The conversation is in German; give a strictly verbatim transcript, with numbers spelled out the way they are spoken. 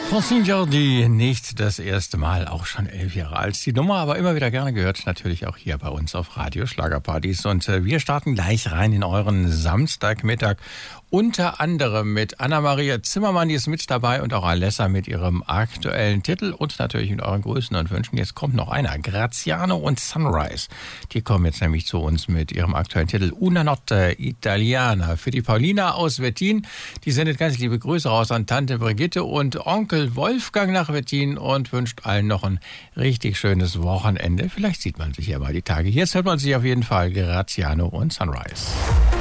Francine Jordi, nicht das erste Mal, auch schon elf Jahre alt. Die Nummer aber immer wieder gerne gehört, natürlich auch hier bei uns auf Radio Schlagerpartys. Und äh, wir starten gleich rein in euren Samstagmittag. Unter anderem mit Anna-Maria Zimmermann, die ist mit dabei, und auch Alessa mit ihrem aktuellen Titel und natürlich mit euren Grüßen und Wünschen. Jetzt kommt noch einer, Graziano und Sunrise. Die kommen jetzt nämlich zu uns mit ihrem aktuellen Titel Una Notte Italiana. Für die Paulina aus Wettin, die sendet ganz liebe Grüße raus an Tante Brigitte und Onkel Wolfgang nach Wettin und wünscht allen noch ein richtig schönes Wochenende. Vielleicht sieht man sich ja mal die Tage. Jetzt hört man sich auf jeden Fall Graziano und Sunrise.